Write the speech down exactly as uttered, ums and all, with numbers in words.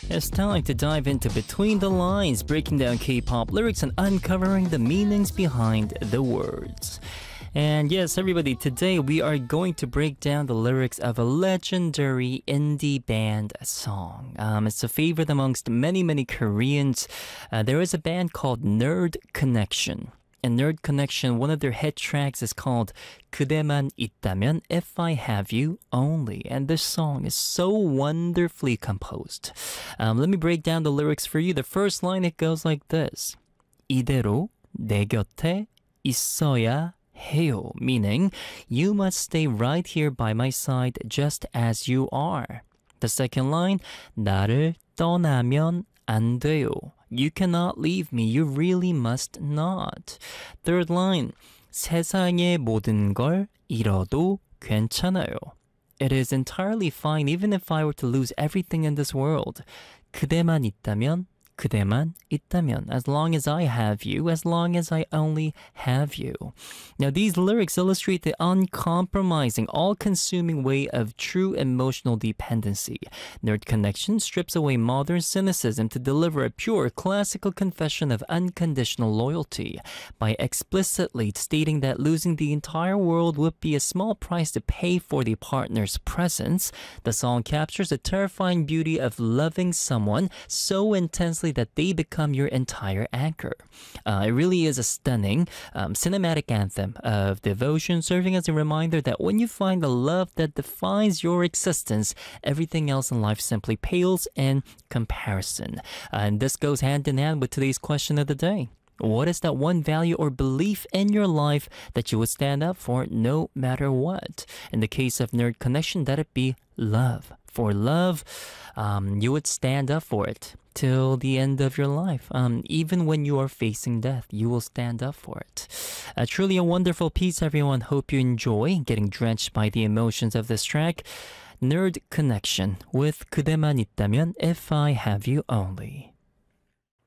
It's time to dive into Between the Lines, breaking down K-pop lyrics and uncovering the meanings behind the words. And yes, everybody, today we are going to break down the lyrics of a legendary indie band song. Um, it's a favorite amongst many, many Koreans. Uh, there is a band called Nerd Connection. And Nerd Connection, one of their hit tracks is called 그대만 있다면, If I Have You Only. And this song is so wonderfully composed. Um, let me break down the lyrics for you. The first line, it goes like this. 이대로 내 곁에 있어야 해요. Meaning, you must stay right here by my side just as you are. The second line, 나를 떠나면 안 돼요. You cannot leave me. You really must not. Third line, 세상의 모든 걸 잃어도 괜찮아요. It is entirely fine even if I were to lose everything in this world. 그대만 있다면, 그대만 있다면. As long as I have you, as long as I only have you. Now these lyrics illustrate the uncompromising, all-consuming way of true emotional dependency. Nerd Connection strips away modern cynicism to deliver a pure classical confession of unconditional loyalty. By explicitly stating that losing the entire world would be a small price to pay for the partner's presence, the song captures the terrifying beauty of loving someone so intensely that they become your entire anchor. Uh, it really is a stunning um, cinematic anthem of devotion, serving as a reminder that when you find the love that defines your existence, everything else in life simply pales in comparison. Uh, and this goes hand in hand with today's question of the day. What is that one value or belief in your life that you would stand up for no matter what? In the case of Nerd Connection, that it be love. For love, um, you would stand up for it till the end of your life. Um, even when you are facing death, you will stand up for it. Uh, truly a wonderful piece, everyone. Hope you enjoy getting drenched by the emotions of this track. Nerd Connection with 그대만 있다면, If I Have You Only.